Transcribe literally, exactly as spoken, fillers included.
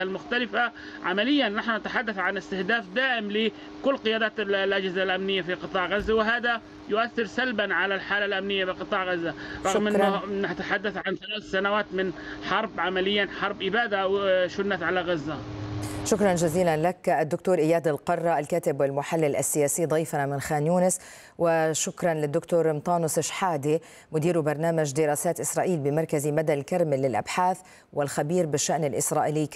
المختلفة. عمليا نحن نتحدث عن استهداف دائم لكل قيادات الأجهزة الأمنية في قطاع غزة، وهذا يؤثر سلبا على الحالة الأمنية بقطاع غزة، رغم أنه نتحدث عن ثلاث سنوات من حرب، عمليا حرب إبادة شنت على غزة. شكرا جزيلا لك الدكتور إياد القرة، الكاتب والمحلل السياسي، ضيفنا من خان يونس. وشكرا للدكتور مطانوس شحادة، مدير برنامج دراسات إسرائيل بمركز مدى الكرمل للأبحاث والخبير بالشأن الإسرائيلي.